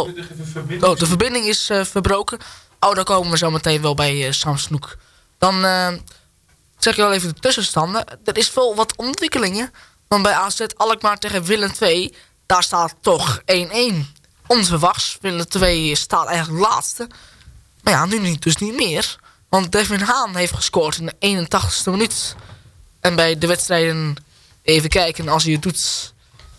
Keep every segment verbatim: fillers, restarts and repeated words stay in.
oh, de verbinding is uh, verbroken. Oh, dan komen we zo meteen wel bij uh, Sam Snoek. Dan uh, zeg je wel even de tussenstanden. Er is wel wat ontwikkelingen. Want bij A Z Alkmaar tegen Willem twee, daar staat toch één-één. Onverwachts, Willem twee staat eigenlijk laatste. Maar ja, nu niet, dus niet meer. Want Devin Haan heeft gescoord in de eenentachtigste minuut. En bij de wedstrijden, even kijken als hij het doet.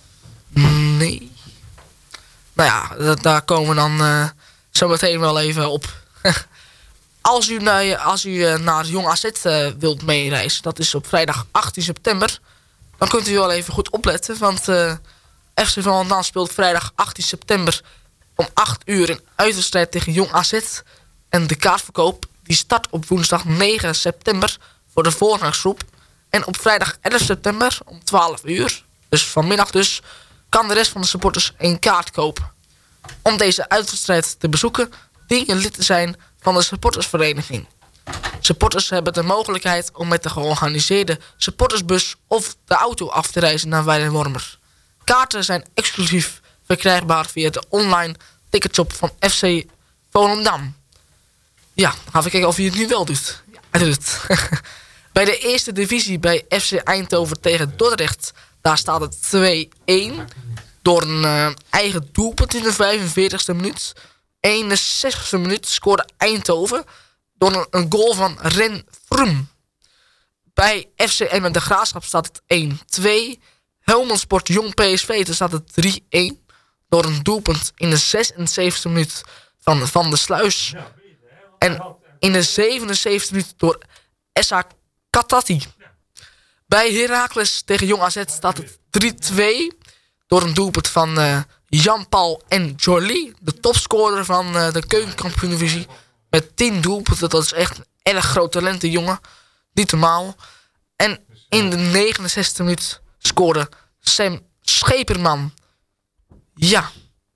Nee. Nou ja, daar komen we dan uh, zo meteen wel even op. Als u, naar, als u uh, naar Jong A Z uh, wilt meereizen, dat is op vrijdag achttien september... dan kunt u wel even goed opletten. Want uh, F C Volendam speelt vrijdag achttien september om acht uur... een uitwedstrijd tegen Jong A Z. En de kaartverkoop die start op woensdag negen september voor de voorrangsgroep. En op vrijdag elf september om twaalf uur, dus vanmiddag dus... kan de rest van de supporters een kaart kopen. Om deze uitwedstrijd te bezoeken dien je lid te zijn van de supportersvereniging. Supporters hebben de mogelijkheid om met de georganiseerde supportersbus of de auto af te reizen naar Weidewormer. Kaarten zijn exclusief verkrijgbaar via de online ticketshop van F C Volendam. Ja, dan gaan we kijken of hij het nu wel doet. Ja, hij doet het. Bij de eerste divisie bij F C Eindhoven tegen Dordrecht, daar staat het twee-één. Door een uh, eigen doelpunt in de vijfenveertigste minuut. eenenzestigste minuut scoorde Eindhoven door een, een goal van Ren Frum. Bij F C Emmen de Graafschap staat het één-twee. Helmond Sport Jong P S V, daar staat het drie-één. Door een doelpunt in de zesenzeventigste minuut van Van der Sluis. En in de zevenenzeventigste minuut door Essa Katati. Bij Heracles tegen Jong A Z staat het drie-twee. Door een doelpunt van uh, Jan-Paul en Jolie. De topscorer van uh, de keukenkampioen-divisie. Met tien doelpunten. Dat is echt een erg groot talent, de jongen. Niet normaal. En in de negenenzestigste minuut scoorde Sam Scheperman. Ja.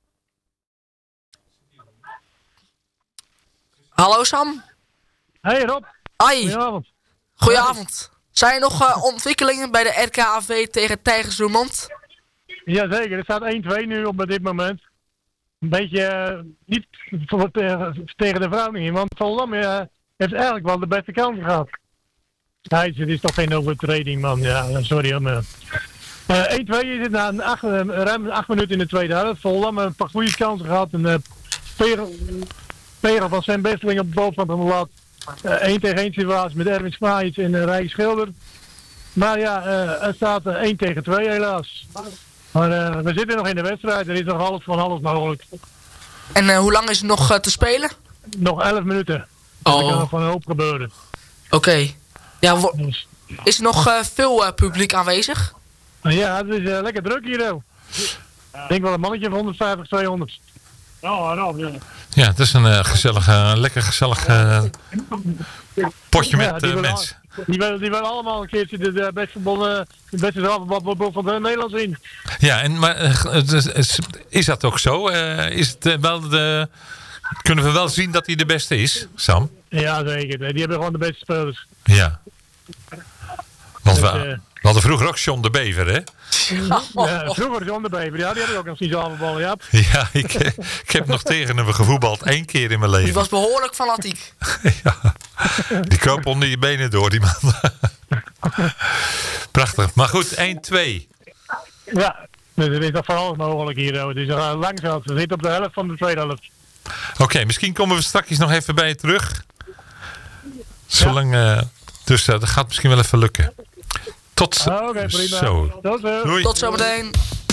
Hallo Sam. Hey Rob. Hoi. Goedenavond. Goedenavond. Zijn er nog uh, ontwikkelingen bij de R K A V tegen Tijgers Roermond? Jazeker, er staat één-twee nu op dit moment. Een beetje uh, niet voor, tegen, tegen de verhouding in, want Volendam uh, heeft eigenlijk wel de beste kans gehad. Nee, het is toch geen overtreding, man. Ja, sorry hoor. Uh, één-twee is het na een acht, uh, ruim acht minuten in de tweede helft. Volendam een paar goede kansen gehad. Een uh, pegel, pegel van Sam Besteling op de bovenkant van de lat. Uh, één tegen één situatie met Erwin Smaaiens en uh, Rijk Schilder. Maar ja, uh, het staat uh, één tegen twee helaas. Maar uh, we zitten nog in de wedstrijd. Er is nog alles van alles mogelijk. En uh, hoe lang is het nog uh, te spelen? Nog elf minuten. Oh. Er kan nog van een hoop gebeuren. Oké. Okay. Ja, wo- is er nog uh, veel uh, publiek aanwezig? Ja, het is uh, lekker druk hier. Hoor. Ik denk wel een mannetje van honderdvijftig, tweehonderd. Ja, ja, het is een uh, gezellig, uh, lekker gezellig uh, potje met uh, mensen. Die willen, die willen allemaal een keertje de, de beste bonnen, de beste zaalvoetbal van de Nederland zien. Ja, en maar uh, is dat ook zo? Uh, is het uh, wel de, kunnen we wel zien dat hij de beste is, Sam? Ja, zeker. Die hebben gewoon de beste spelers. Ja. Want dus, we, uh, we hadden vroeger ook John de Bever, hè? Ja, vroeger John de Bever. Ja, die hebben ook nog zien zaalvoetballen, ja. Ja, ik, ik heb nog tegen hem gevoetbald één keer in mijn leven. Die was behoorlijk fanatiek. Ja, die kroop onder je benen door, die man. Prachtig. Maar goed, één-twee. Ja, dus er is nog van alles mogelijk hier. Het is uh, langzaam. We zitten op de helft van de tweede helft. Oké, okay, misschien komen we straks nog even bij je terug. Zolang, uh, dus uh, dat gaat misschien wel even lukken. Tot Oké, okay, prima. zo. Tot zo. Doei. Tot zometeen.